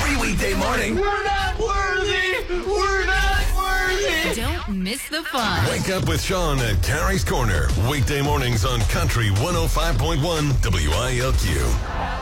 Every weekday morning. We're not worthy. We're not worthy. Don't miss the fun. Wake up with Sean at Carrie's Corner. Weekday mornings on Country 105.1 WILQ.